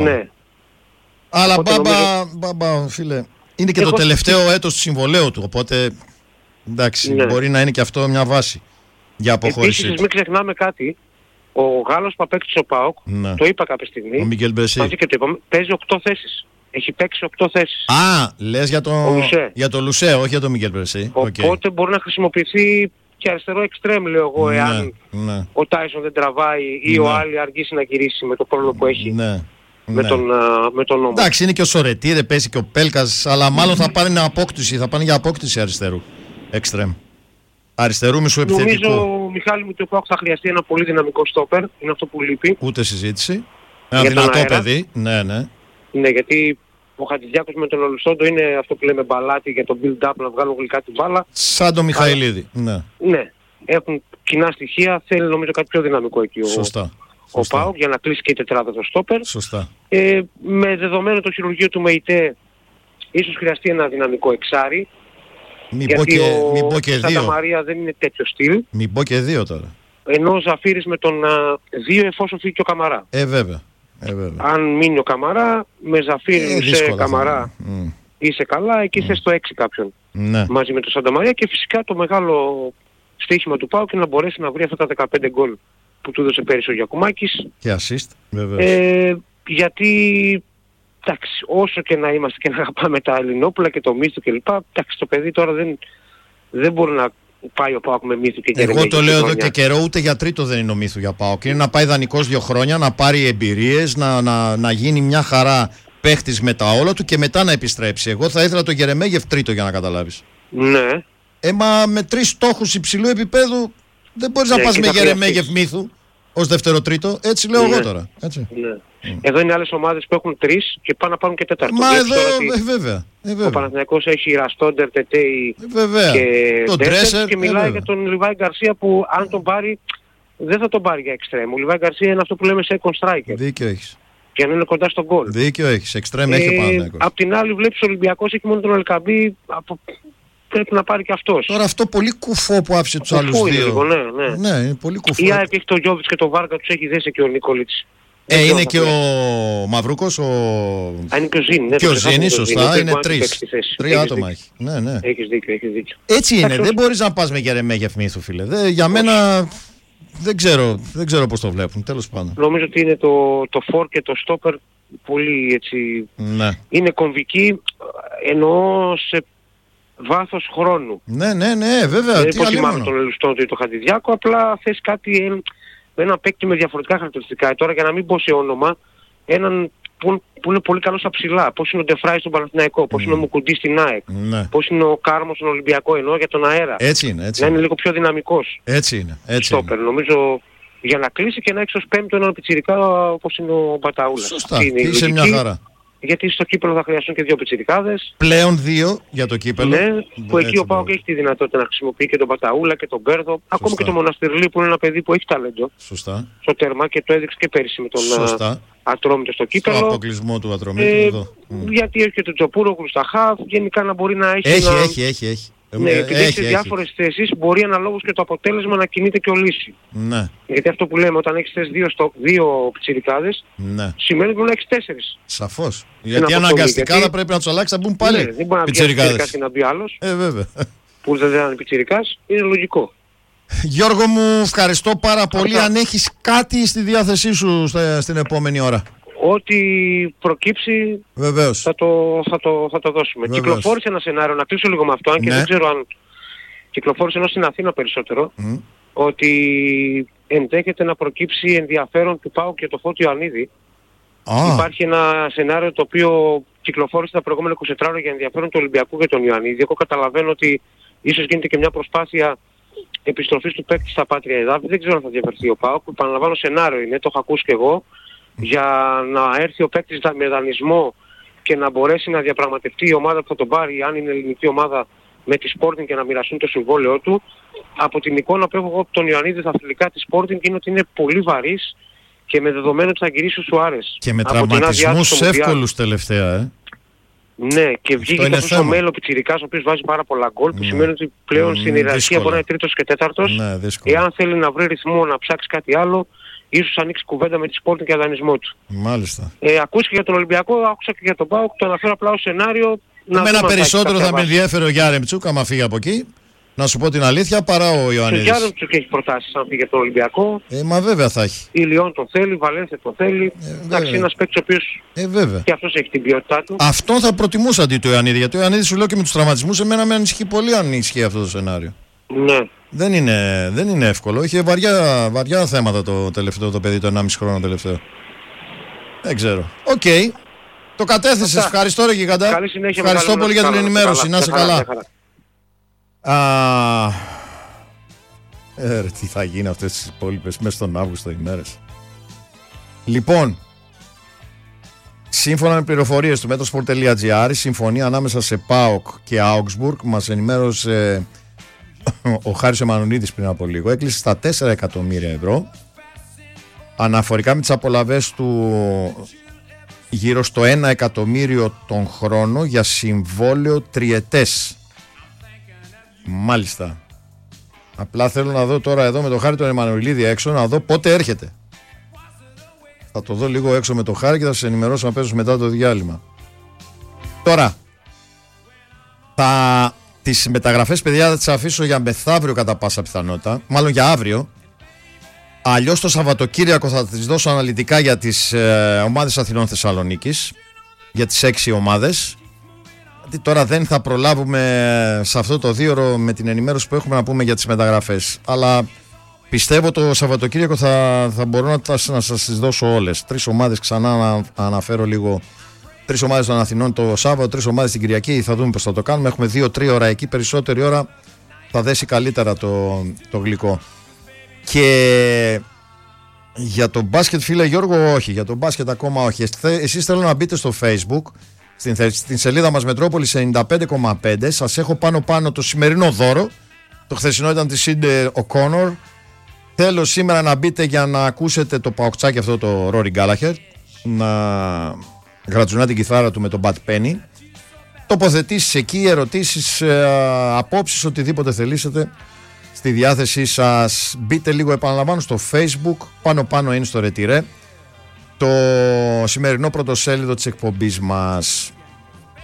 Ναι. Αλλά μπαμπα, φίλε, είναι και το τελευταίο έτος του συμβολέου του, οπότε εντάξει, μπορεί να είναι και αυτό μια βάση για αποχώρηση. Επίσης, μην ξεχνάμε κάτι. Ο Γάλλος που απέκτησε ο ΠΑΟΚ, το είπα κάποια στιγμή, ο Μίγκελ Μπρεσί, μαζί και το είπαμε, παίζει 8 θέσεις. Έχει παίξει 8 θέσεις. Λες για το Λουσέ, όχι για το Μίγκελ Μπρεσί. Οπότε μπορεί να χρησιμοποιηθεί και αριστερό εξτρέμ, λέω εγώ, εάν ο Τάισον δεν τραβάει ή ο Άλλη αργήσει να γυρίσει με το πρόβλημα που έχει με τον νόμο. Εντάξει, είναι και ο Σορετήρε, παίζει και ο Πέλκας, αλλά μάλλον θα πάνε για απόκτηση αριστερού εξτρέμ. Αριστερού μισοεπιθετικού. Νομίζω, Μιχάλη μου, ότι ο ΠΑΟΚ θα χρειαστεί ένα πολύ δυναμικό στόπερ. Είναι αυτό που λείπει. Ούτε συζήτηση. Ένα δυνατό παιδί. Ναι, γιατί ο Χατζηδιάκος με τον Ολουσόντο είναι αυτό που λέμε μπαλάτι για το build-up, να βγάλουν γλυκά την μπάλα. Σαν τον Μιχαηλίδη. Ναι. Έχουν κοινά στοιχεία. Θέλει νομίζω κάτι πιο δυναμικό εκεί ο ΠΑΟΚ για να κλείσει και η τετράδα το στόπερ. Σωστά. Με δεδομένο το χειρουργείο του ΜΕΙΤΕ, ίσως χρειαστεί ένα δυναμικό εξάρι. Μην πω και δύο. Σάντα Μαρία δεν είναι τέτοιο στυλ. Μην πω και δύο τώρα. Ενώ ο Ζαφύρης με τον 2 εφόσον φύγει και ο Καμαρά. Βέβαια. Αν μείνει ο Καμαρά, με Ζαφύρη σε Καμαρά είσαι καλά, εκεί είσαι στο 6 κάποιον. Ναι. Μαζί με τον Σάντα Μαρία και φυσικά το μεγάλο στοίχημα του ΠΑΟΚ είναι να μπορέσει να βρει αυτά τα 15 γκολ που του έδωσε πέρυσι ο Γιακουμάκης. Και assist, βεβαίως. Γιατί εντάξει, όσο και να είμαστε και να αγαπάμε τα Ελληνόπουλα και το Μίθου κλπ. Εντάξει, το παιδί τώρα δεν μπορεί να πάει ο ΠΑΟΚ με Μίθου και εγώ το λέω εδώ και καιρό, ούτε για τρίτο δεν είναι ο Μίθου για ΠΑΟΚ. Είναι να πάει δανεικός 2 χρόνια, να πάρει εμπειρίες, να γίνει μια χαρά παίχτης με τα όλα του και μετά να επιστρέψει. Εγώ θα ήθελα το Γερεμέγεφ τρίτο για να καταλάβεις. Ναι. Μα με 3 στόχους υψηλού επίπεδου δεν μπορείς να πας με Γερεμέγεφ Μίθου ως δεύτερο-τρίτο. Έτσι λέω εγώ τώρα. Έτσι. Ναι. Εδώ είναι άλλες ομάδες που έχουν 3 και πάνε να πάρουν και τέταρτο. Μα εδώ βέβαια. Ο Παναθηναϊκός έχει Ραστόντερ, Τετέι και τον Ντρέσερ και μιλάει για τον Λιβάη Γκαρσία που αν τον πάρει δεν θα τον πάρει για εξτρέμ. Ο Λιβάη Γκαρσία είναι αυτό που λέμε second striker. Δίκιο έχεις. Για να είναι κοντά στον γκολ. Δίκιο έχεις. Εξτρέμ έχει ο Παναθηναϊκός. Απ' την άλλη βλέπεις ο Ολυμπιακός έχει μόνο τον Ελκαμπή. Πρέπει να πάρει και αυτός. Τώρα αυτό πολύ κουφό που άφησε τους άλλους δύο. Λίγο, ναι. Ναι, είναι πολύ κουφό. Η ΑΕΚ έχει το Γιώβιτς και το Βάργα, τους έχει δέσει και ο Νίκολιτς. Είναι και ο Μαυρούκος, είναι και ο Ζήνη. Και ο Ζήνη, σωστά, είναι 3 άτομα έχει. Ναι. Έχεις δίκιο. Έτσι είναι, δεν μπορείς να πας με Γερεμέγεφ Μίθου, φίλε. Για μένα δεν ξέρω πώς το βλέπουν, τέλος πάντων. Νομίζω ότι είναι το φορ και το στόπερ πολύ έτσι. Ναι. Είναι κομβική, εννοώ σε βάθος χρόνου. Ναι, βέβαια. Δεν υποτιμάμε τον Ελουστόντο ή τον Χατζηδιάκο, απλά θες κάτι με ένα παίκτη με διαφορετικά χαρακτηριστικά. Τώρα για να μην πω σε όνομα, έναν που είναι πολύ καλό στα ψηλά. Πώς είναι ο Ντεφράι στον Παναθηναϊκό, πώς είναι ο Μουκουντή στην ΑΕΚ, πώς είναι ο Κάρμος στον Ολυμπιακό, εννοώ για τον αέρα. Έτσι είναι. Να είναι λίγο πιο δυναμικός. Έτσι είναι. Στόπερ. Νομίζω για να κλείσει και να έχει ως πέμπτο έναν πιτσιρικά όπως είναι ο Μπαταούλας. Σωστά. Είσαι μια χαρά. Γιατί στο κύπελλο θα χρειαστούν και 2 πιτσιρικάδες. Πλέον 2 για το κύπελλο. Ναι, που εκεί ο ΠΑΟΚ έχει τη δυνατότητα να χρησιμοποιεί και τον Παταούλα και τον Μπέρδο. Ακόμα και τον Μοναστηρλή που είναι ένα παιδί που έχει ταλέντο. Σωστά. Στο τέρμα και το έδειξε και πέρυσι με τον Ατρόμητο στο κύπελλο. Στο αποκλεισμό του Ατρόμητου. Γιατί έχει και τον Τζοπούροκλου στα χαφ. Γενικά να μπορεί να έχει. Έχει. Ναι, επειδή έχει σε διάφορες θέσεις μπορεί αναλόγως και το αποτέλεσμα να κινείται και ο λύση. Ναι. Γιατί αυτό που λέμε όταν έχεις θες 2 πιτσιρικάδες, σημαίνει ότι μπορεί να έχεις 4. Σαφώς. Γιατί αναγκαστικά θα πρέπει να τους αλλάξει, θα μπουν πάλι πιτσιρικάδες. Δεν μπορεί να πει πιτσιρικάς και να μπει άλλος. Βέβαια. Που δεν είναι πιτσιρικάς, είναι λογικό. Γιώργο μου, ευχαριστώ πάρα πολύ. Αν έχεις κάτι στη διάθεσή σου στην επόμενη ώρα. Ό,τι προκύψει βεβαίως θα το δώσουμε. Βεβαίως. Κυκλοφόρησε ένα σενάριο, να κλείσω λίγο με αυτό, αν και δεν ξέρω αν κυκλοφόρησε ενώ στην Αθήνα περισσότερο, ότι ενδέχεται να προκύψει ενδιαφέρον του ΠΑΟΚ και το Φώτη Ιωαννίδη. Υπάρχει ένα σενάριο το οποίο κυκλοφόρησε τα προηγούμενα 24 ώρα για ενδιαφέρον του Ολυμπιακού και τον Ιωαννίδη. Εγώ καταλαβαίνω ότι ίσως γίνεται και μια προσπάθεια επιστροφής του παίκτη στα Πάτρια Εδάφη. Δεν ξέρω αν θα διαφερθεί ο ΠΑΟΚ. Επαναλαμβάνω, σενάριο είναι, το έχω ακούσει και εγώ, για να έρθει ο παίκτης με δανεισμό και να μπορέσει να διαπραγματευτεί η ομάδα που θα τον πάρει, αν είναι ελληνική ομάδα, με τη Sporting και να μοιραστούν το συμβόλαιό του. Από την εικόνα που έχω εγώ από τον Ιωαννίδη στα φιλικά της Sporting είναι ότι είναι πολύ βαρύς και με δεδομένο ότι θα γυρίσει ο Σουάρες. Και με τραυματισμούς εύκολους τελευταία, Ναι, και βγήκε και αυτός ο Μέλο Πιτσιρικάς, ο οποίος βάζει πάρα πολλά γκολ, που σημαίνει ότι πλέον στην ιεραρχία μπορεί να είναι τρίτος και τέταρτος. Ναι, εάν θέλει να βρει ρυθμό, να ψάξει κάτι άλλο, ίσως ανοίξει κουβέντα με τη Sporting για δανεισμό του. Μάλιστα. Ακούστηκε για τον Ολυμπιακό, άκουσα και για τον ΠΑΟΚ, το αναφέρω απλά ως σενάριο. Εμένα περισσότερο θα με ενδιαφέρει ο Γιάρεμτσουκ, άμα φύγει από εκεί. Να σου πω την αλήθεια, παρά ο Ιωαννίδης. Ο Γιάρεμτσουκ έχει προτάσεις αν φύγει για τον Ολυμπιακό. Μα βέβαια θα έχει. Η Λιόν τον θέλει, η Βαλένθια τον θέλει. Εντάξει, ένας παίκτης ο οποίος και αυτός έχει την ποιότητά του. Αυτό θα προτιμούσα αντί του Ιωαννίδη. Γιατί ο Ιωαννίδης, σου λέω, και με τους τραυματισμούς, εμένα με ανησυχεί πολύ αν ισχύει αυτό το σενάριο. Ναι. Δεν είναι εύκολο. Είχε βαριά θέματα το παιδί, το 1,5 χρόνο τελευταίο. Δεν ξέρω. Οκ. Το κατέθεσες. Ευχαριστώ, ρε Γιγαντά. Καλή συνέχεια. Ευχαριστώ πολύ για την ενημέρωση. Να είσαι καλά. Τι θα γίνει αυτές τις υπόλοιπες μέσα στον Αύγουστο ημέρες. Λοιπόν, σύμφωνα με πληροφορίες του metrosport.gr, η συμφωνία ανάμεσα σε ΠΑΟΚ και Augsburg, μας ενημέρωσε ο Χάρης Εμμανουηλίδης πριν από λίγο, έκλεισε στα 4 εκατομμύρια ευρώ, αναφορικά με τις απολαβές του γύρω στο 1 εκατομμύριο τον χρόνο για συμβόλαιο τριετές. Μάλιστα. Απλά θέλω να δω τώρα εδώ με τον Χάρη τον Εμμανουηλίδη έξω, να δω πότε έρχεται. Θα το δω λίγο έξω με τον Χάρη και θα σας ενημερώσω αμέσως μετά το διάλειμμα. Τώρα, τις μεταγραφές, παιδιά, θα τις αφήσω για μεθαύριο κατά πάσα πιθανότητα, μάλλον για αύριο. Αλλιώς το Σαββατοκύριακο θα τις δώσω αναλυτικά για τις ομάδες Αθηνών Θεσσαλονίκης, για τις 6 ομάδες. Γιατί τώρα δεν θα προλάβουμε σε αυτό το 2ωρο με την ενημέρωση που έχουμε να πούμε για τις μεταγραφές. Αλλά πιστεύω το Σαββατοκύριακο θα μπορώ να σας τις δώσω όλες. 3 ομάδες, ξανά να αναφέρω λίγο. 3 ομάδες των Αθηνών το Σάββατο, 3 ομάδες την Κυριακή. Θα δούμε πώς θα το κάνουμε. Έχουμε 2-3 ώρα εκεί. Περισσότερη ώρα θα δέσει καλύτερα το γλυκό. Και για το μπάσκετ, φίλε Γιώργο, όχι. Για το μπάσκετ ακόμα όχι. Εσείς θέλω να μπείτε στο Facebook, στην σελίδα μας Μετρόπολης 95,5. Σας έχω πάνω το σημερινό δώρο. Το χθεσινό ήταν τη Σίντε O'Connor. Θέλω σήμερα να μπείτε για να ακούσετε το παοκτσάκι αυτό, το Rory Gallagher, να γρατζουνά την κιθάρα του με τον Bad Penny. Τοποθετήσεις εκεί, ερωτήσεις, απόψεις, οτιδήποτε θελήσετε στη διάθεσή σας. Μπείτε λίγο, επαναλαμβάνω, στο Facebook, πάνω είναι στο ρετυρέ, το σημερινό πρωτοσέλιδο της εκπομπής μας.